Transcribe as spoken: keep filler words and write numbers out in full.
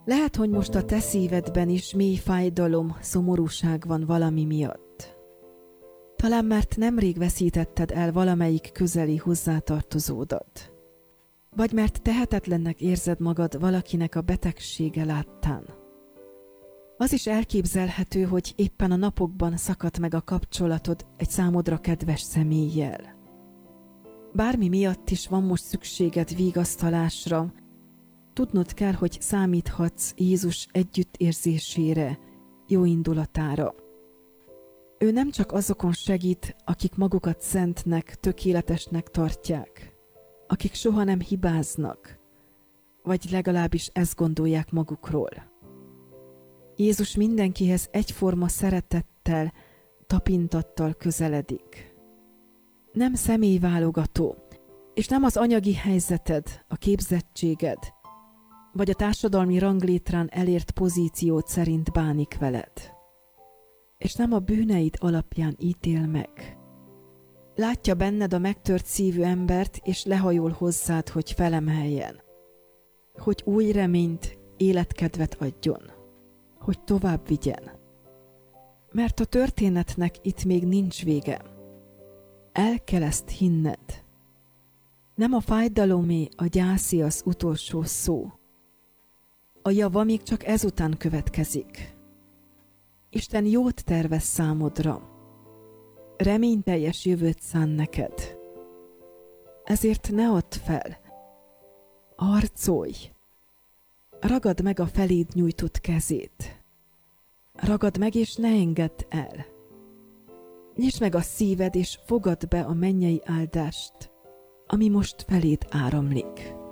Lehet, hogy most a te szívedben is mély fájdalom, szomorúság van valami miatt. Talán mert nemrég veszítetted el valamelyik közeli hozzátartozódat. Vagy mert tehetetlennek érzed magad valakinek a betegsége láttán. Az is elképzelhető, hogy éppen a napokban szakadt meg a kapcsolatod egy számodra kedves személlyel. Bármi miatt is van most szükséged vigasztalásra, tudnod kell, hogy számíthatsz Jézus együttérzésére, jó indulatára. Ő nem csak azokon segít, akik magukat szentnek, tökéletesnek tartják, akik soha nem hibáznak, vagy legalábbis ezt gondolják magukról. Jézus mindenkihez egyforma szeretettel, tapintattal közeledik. Nem személyválogató, és nem az anyagi helyzeted, a képzettséged, vagy a társadalmi ranglétrán elért pozíciót szerint bánik veled. És nem a bűneid alapján ítél meg. Látja benned a megtört szívű embert, és lehajol hozzád, hogy felemeljen. Hogy új reményt, életkedvet adjon. Hogy tovább vigyen. Mert a történetnek itt még nincs vége. El kell ezt hinned. Nem a fájdalomé, a gyászi az utolsó szó. A java még csak ezután következik. Isten jót tervez számodra. Reményteljes jövőt szán neked. Ezért ne add fel. Harcolj! Ragad meg a feléd nyújtott kezét. Ragad meg és ne engedd el. Nyisd meg a szíved és fogadd be a mennyei áldást, ami most feléd áramlik.